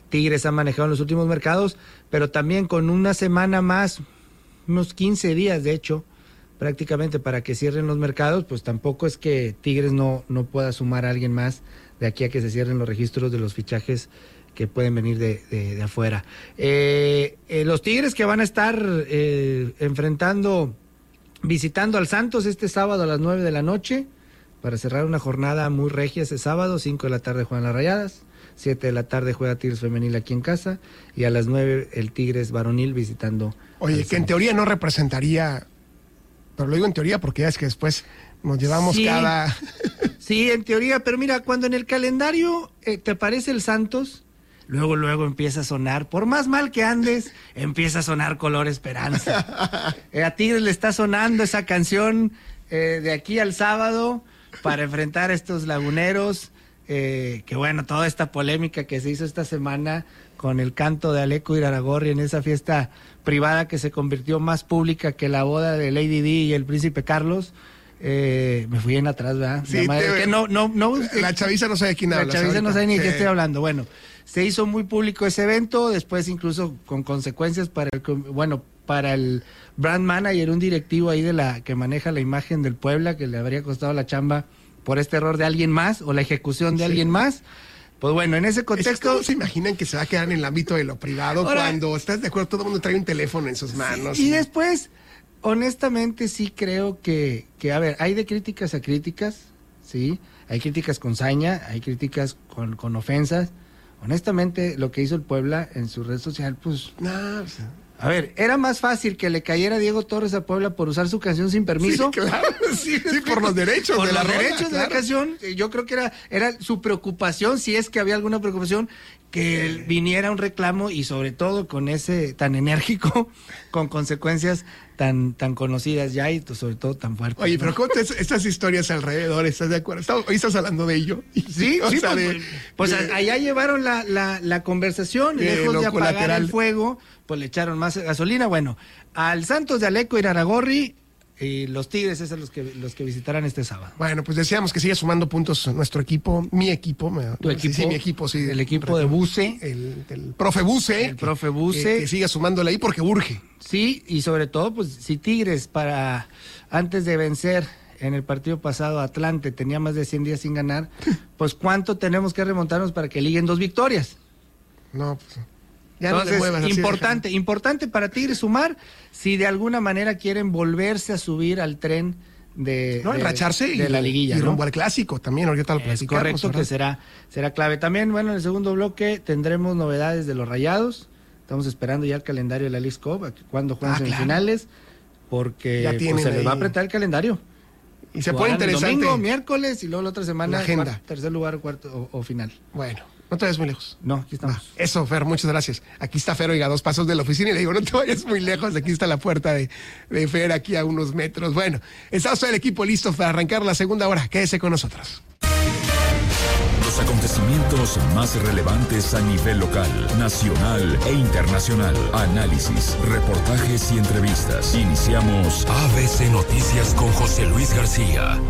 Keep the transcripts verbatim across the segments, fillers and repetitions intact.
Tigres ha manejado en los últimos mercados, pero también con una semana más, unos quince días de hecho, prácticamente para que cierren los mercados, pues tampoco es que Tigres no, no pueda sumar a alguien más de aquí a que se cierren los registros de los fichajes que pueden venir de, de, de afuera. Eh, eh, los Tigres que van a estar eh, enfrentando, visitando al Santos este sábado a las nueve de la noche, para cerrar una jornada muy regia ese sábado. Cinco de la tarde juegan las Rayadas, siete de la tarde juega Tigres Femenil aquí en casa, y a las nueve el Tigres Varonil visitando. Oye, que en teoría no representaría, pero lo digo en teoría porque ya es que después nos llevamos sí, cada... sí, en teoría, pero mira, cuando en el calendario eh, te aparece el Santos, luego, luego empieza a sonar, por más mal que andes, empieza a sonar Color Esperanza. Eh, a Tigres le está sonando esa canción eh, de aquí al sábado para enfrentar a estos laguneros, eh, que bueno, toda esta polémica que se hizo esta semana con el canto de Aleco Iraragorri en esa fiesta privada que se convirtió más pública que la boda de Lady Di y el príncipe Carlos. Eh, me fui en atrás, ¿verdad? Sí, madre, te, que no, no, no, la chaviza no sabe quién habla. La chaviza ahorita. no sabe ni de sí. qué estoy hablando. Bueno, se hizo muy público ese evento, después incluso con consecuencias para el, bueno, para el brand manager, un directivo ahí de la que maneja la imagen del Puebla, que le habría costado la chamba por este error de alguien más o la ejecución de sí. alguien más. Pues bueno, en ese contexto... ¿Cómo se imaginan que se va a quedar en el ámbito de lo privado Ahora, cuando, estás de acuerdo, todo el mundo trae un teléfono en sus manos? Sí, y, y después, honestamente sí creo que, que, a ver, hay de críticas a críticas, ¿sí? Hay críticas con saña, hay críticas con, con ofensas. Honestamente, lo que hizo el Puebla en su red social, pues... No, o sea, a ver, era más fácil que le cayera a Diego Torres a Puebla por usar su canción sin permiso. Sí, claro, sí, sí por los derechos por de los la derechos rola, de claro. la canción. Yo creo que era, era su preocupación, si es que había alguna preocupación, que sí. viniera un reclamo y sobre todo con ese tan enérgico, con consecuencias tan tan conocidas ya y sobre todo tan fuertes. Oye, ¿no? pero ¿cómo te, estas historias alrededor? ¿Estás de acuerdo? ¿Estás, hoy estás hablando de ello. Sí, o sí, sea, pues, de, pues de, allá llevaron la, la, la conversación, de lejos de apagar colateral. el fuego, pues le echaron más gasolina. Bueno, al Santos de Aleco Iraragorri y los Tigres, esos son los que, los que visitarán este sábado. Bueno, pues deseamos que siga sumando puntos nuestro equipo, mi equipo. Tu equipo, sí, sí, mi equipo, sí. El equipo de Buce. El, el profe Buce. El profe Buce. Que, que siga sumándole ahí porque urge. Sí, y sobre todo, pues si Tigres, para antes de vencer en el partido pasado a Atlante, tenía más de cien días sin ganar, pues ¿cuánto tenemos que remontarnos para que liguen dos victorias? No, pues... Ya Entonces, no le muevas, importante, así importante para Tigres sumar, si de alguna manera quieren volverse a subir al tren de, no, de, enracharse de, y, de la liguilla. Y ¿no? rumbo al clásico también, ahorita lo platicamos. Es correcto, ¿verdad? Que será, será clave. También, bueno, en el segundo bloque tendremos novedades de los Rayados. Estamos esperando ya el calendario de la Leagues Cup, cuando juegan ah, semifinales, claro. porque pues, se les va a apretar el calendario. Y se pone interesante. Domingo, miércoles y luego la otra semana, la agenda. Cuarto, tercer lugar, cuarto o, o final. Bueno. No te vayas muy lejos. No, aquí estamos. Ah, eso, Fer, muchas gracias. Aquí está Fer, oiga, dos pasos de la oficina y le digo, no te vayas muy lejos, aquí está la puerta de, de Fer, aquí a unos metros. Bueno, estamos todo el equipo listo para arrancar la segunda hora. Quédese con nosotros. Los acontecimientos más relevantes a nivel local, nacional e internacional. Análisis, reportajes y entrevistas. Iniciamos A B C Noticias con José Luis García.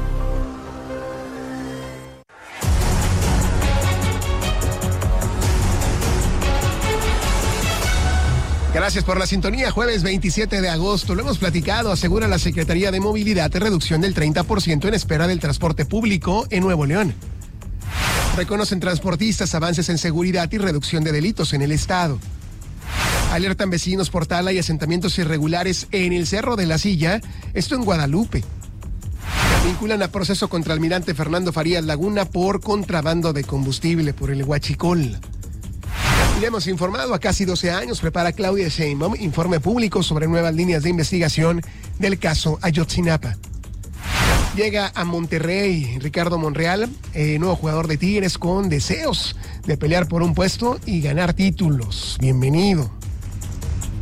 Gracias por la sintonía. Jueves veintisiete de agosto. Lo hemos platicado. Asegura la Secretaría de Movilidad reducción del treinta por ciento en espera del transporte público en Nuevo León. Reconocen transportistas avances en seguridad y reducción de delitos en el estado. Alertan vecinos por tala y asentamientos irregulares en el Cerro de la Silla. Esto en Guadalupe. Vinculan a proceso contra almirante Fernando Farías Laguna por contrabando de combustible por el huachicol. Le hemos informado, a casi doce años prepara Claudia Sheinbaum informe público sobre nuevas líneas de investigación del caso Ayotzinapa. Llega a Monterrey Ricardo Monreal, eh, nuevo jugador de Tigres con deseos de pelear por un puesto y ganar títulos. Bienvenido.